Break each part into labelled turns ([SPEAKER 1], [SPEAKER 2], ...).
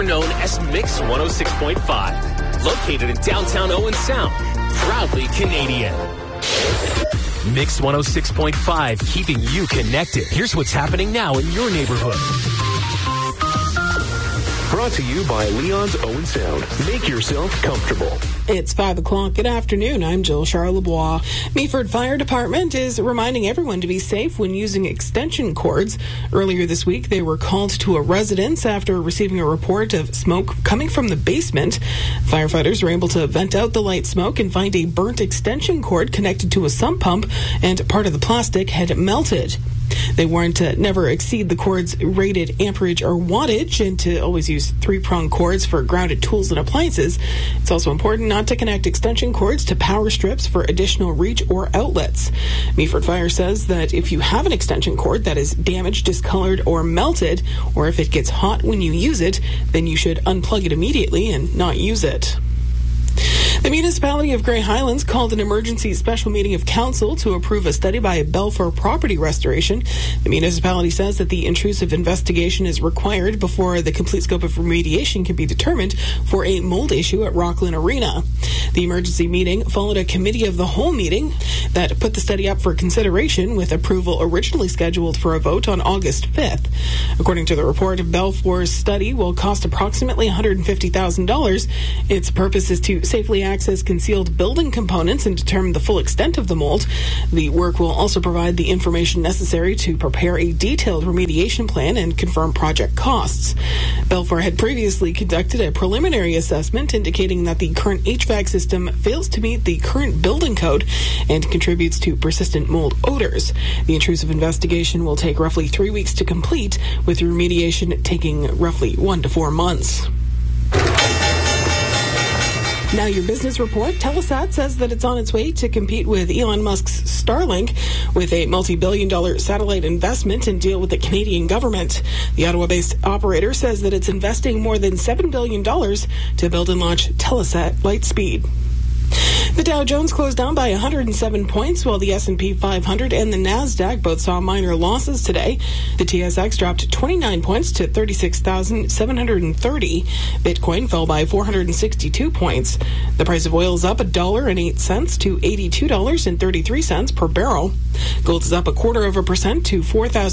[SPEAKER 1] Known as Mix 106.5, located in downtown Owen Sound, proudly Canadian. Mix 106.5, keeping you connected. Here's what's happening now in your neighborhood.
[SPEAKER 2] Brought to you by Leon's Owen Sound. Make yourself comfortable.
[SPEAKER 3] It's 5 o'clock. Good afternoon. I'm Jill Charlebois. Meaford Fire Department is reminding everyone to be safe when using extension cords. Earlier this week, they were called to a residence after receiving a report of smoke coming from the basement. Firefighters were able to vent out the light smoke and find a burnt extension cord connected to a sump pump, and part of the plastic had melted. They warned to never exceed the cord's rated amperage or wattage and to always use 3-prong cords for grounded tools and appliances. It's also important not to connect extension cords to power strips for additional reach or outlets. Meaford Fire says that if you have an extension cord that is damaged, discolored, or melted, or if it gets hot when you use it, then you should unplug it immediately and not use it. The municipality of Grey Highlands called an emergency special meeting of council to approve a study by Belfour Property Restoration. The municipality says that the intrusive investigation is required before the complete scope of remediation can be determined for a mold issue at Rockland Arena. The emergency meeting followed a committee of the whole meeting that put the study up for consideration, with approval originally scheduled for a vote on August 5th. According to the report, Belfour's study will cost approximately $150,000. Its purpose is to safely access concealed building components and determine the full extent of the mold. The work will also provide the information necessary to prepare a detailed remediation plan and confirm project costs. Belfour had previously conducted a preliminary assessment indicating that the current HVAC system fails to meet the current building code and contributes to persistent mold odors. The intrusive investigation will take roughly 3 weeks to complete, with remediation taking roughly 1 to 4 months. Now your business report. Telesat says that it's on its way to compete with Elon Musk's Starlink with a multi-billion-dollar satellite investment and deal with the Canadian government. The Ottawa-based operator says that it's investing more than $7 billion to build and launch Telesat Lightspeed. The Dow Jones closed down by 107 points, while the S&P 500 and the NASDAQ both saw minor losses today. The TSX dropped 29 points to 36,730. Bitcoin fell by 462 points. The price of oil is up $1.08 to $82.33 per barrel. Gold is up 0.25% to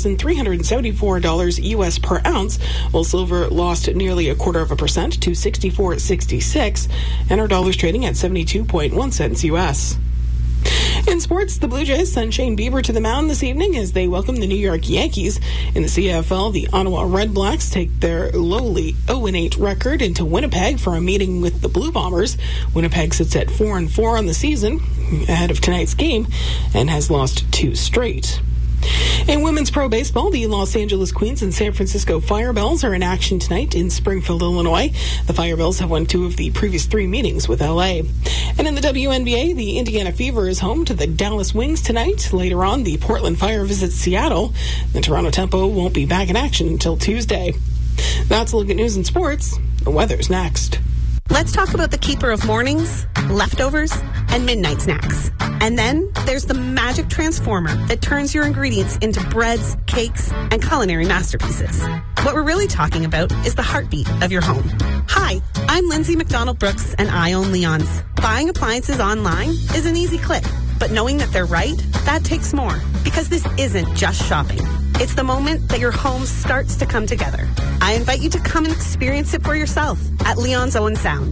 [SPEAKER 3] $4,374 U.S. per ounce, while silver lost nearly 0.25% to $64.66, and our dollar's trading at 72.1 cents U.S. In sports, the Blue Jays send Shane Bieber to the mound this evening as they welcome the New York Yankees. In the CFL, the Ottawa Red Blacks take their lowly 0-8 record into Winnipeg for a meeting with the Blue Bombers. Winnipeg sits at 4-4 on the season ahead of tonight's game and has lost 2 straight. In women's pro baseball, the Los Angeles Queens and San Francisco Firebells are in action tonight in Springfield, Illinois. The Firebells have won 2 of the previous 3 meetings with LA. And in the WNBA, the Indiana Fever is home to the Dallas Wings tonight. Later on, the Portland Fire visits Seattle. The Toronto Tempo won't be back in action until Tuesday. That's a look at news and sports. The weather's next.
[SPEAKER 4] Let's talk about the keeper of mornings, leftovers, and midnight snacks. And then there's the magic transformer that turns your ingredients into breads, cakes, and culinary masterpieces. What we're really talking about is the heartbeat of your home. Hi, I'm Lindsay McDonald-Brooks, and I own Leon's. Buying appliances online is an easy click, but knowing that they're right, that takes more. Because this isn't just shopping. It's the moment that your home starts to come together. I invite you to come and experience it for yourself at Leon's Owen Sound.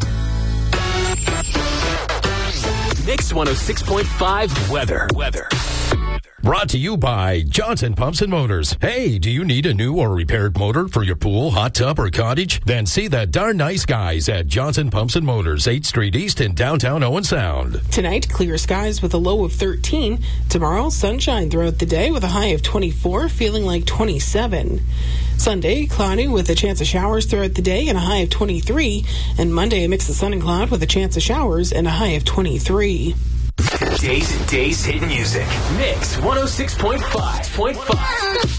[SPEAKER 1] Mix 106.5 weather.
[SPEAKER 5] Brought to you by Johnson Pumps and Motors. Hey, do you need a new or repaired motor for your pool, hot tub, or cottage? Then see the darn nice guys at Johnson Pumps and Motors, 8th Street East in downtown Owen Sound.
[SPEAKER 3] Tonight, clear skies with a low of 13. Tomorrow, sunshine throughout the day with a high of 24, feeling like 27. Sunday, cloudy with a chance of showers throughout the day and a high of 23. And Monday, a mix of sun and cloud with a chance of showers and a high of 23.
[SPEAKER 1] Days and Days hit music. Mix 106.5.